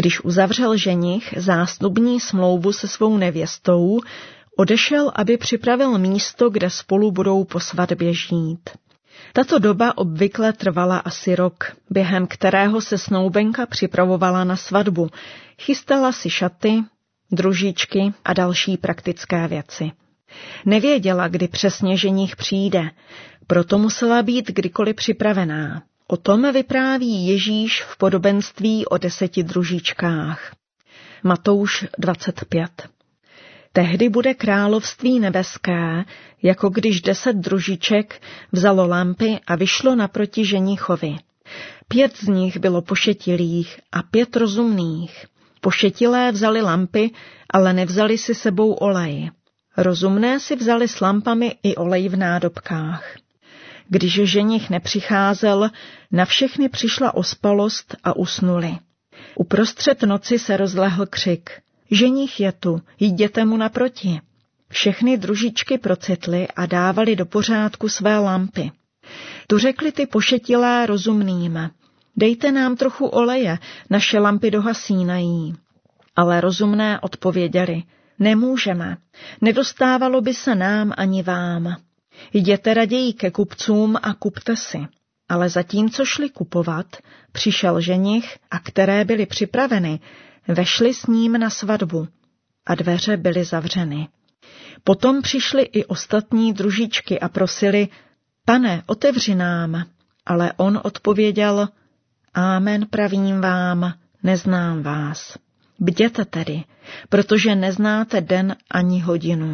Když uzavřel ženich zásnubní smlouvu se svou nevěstou, odešel, aby připravil místo, kde spolu budou po svatbě žít. Tato doba obvykle trvala asi rok, během kterého se snoubenka připravovala na svatbu, chystala si šaty, družičky a další praktické věci. Nevěděla, kdy přesně ženich přijde, proto musela být kdykoliv připravená. O tom vypráví Ježíš v podobenství o 10 družičkách. Matouš 25. Tehdy bude království nebeské, jako když 10 družiček vzalo lampy a vyšlo naproti ženichovi. 5 z nich bylo pošetilých a 5 rozumných. Pošetilé vzali lampy, ale nevzali si sebou olej. Rozumné si vzali s lampami i olej v nádobkách. Když ženich nepřicházel, na všechny přišla ospalost a usnuli. Uprostřed noci se rozlehl křik. Ženich je tu, jděte mu naproti. Všechny družičky procitly a dávali do pořádku své lampy. Tu řekli ty pošetilé rozumným. Dejte nám trochu oleje, naše lampy dohasínají. Ale rozumné odpověděli. Nemůžeme, nedostávalo by se nám ani vám. Jděte raději ke kupcům a kupte si. Ale zatímco šli kupovat, přišel ženich a které byly připraveny, vešli s ním na svatbu a dveře byly zavřeny. Potom přišly i ostatní družičky a prosili, Pane, otevři nám. Ale on odpověděl, Amen, pravím vám, neznám vás. Bděte tedy, protože neznáte den ani hodinu.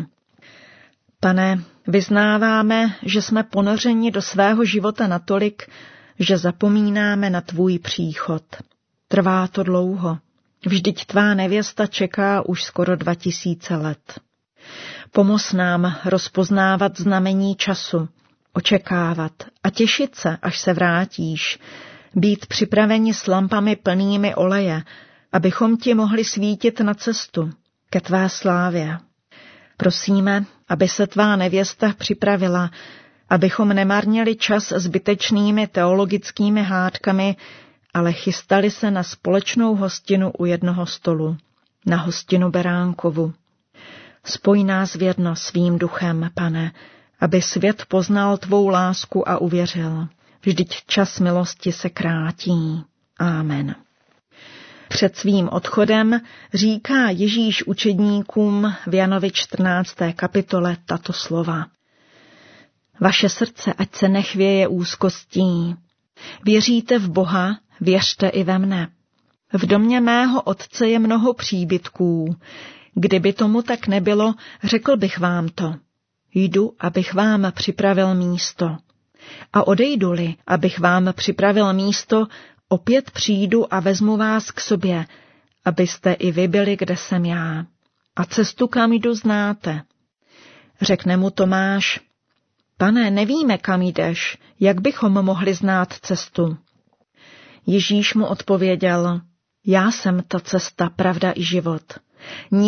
Pane, vyznáváme, že jsme ponořeni do svého života natolik, že zapomínáme na tvůj příchod. Trvá to dlouho. Vždyť tvá nevěsta čeká už skoro 2000 let. Pomoz nám rozpoznávat znamení času, očekávat a těšit se, až se vrátíš, být připraveni s lampami plnými oleje, abychom ti mohli svítit na cestu ke tvé slávě. Prosíme, aby se tvá nevěsta připravila, abychom nemarnili čas zbytečnými teologickými hádkami, ale chystali se na společnou hostinu u jednoho stolu, na hostinu Beránkovu. Spoj nás věrno svým duchem, Pane, aby svět poznal tvou lásku a uvěřil. Vždyť čas milosti se krátí. Amen. Před svým odchodem říká Ježíš učedníkům v Janovi 14. kapitole tato slova. Vaše srdce ať se nechvěje úzkostí. Věříte v Boha, věřte i ve mne. V domě mého otce je mnoho příbytků. Kdyby tomu tak nebylo, řekl bych vám to. Jdu, abych vám připravil místo. A odejdu-li, abych vám připravil místo, opět přijdu a vezmu vás k sobě, abyste i vy byli, kde jsem já. A cestu, kam jdu, znáte. Řekne mu Tomáš, Pane, nevíme, kam jdeš, jak bychom mohli znát cestu? Ježíš mu odpověděl, já jsem ta cesta, pravda i život.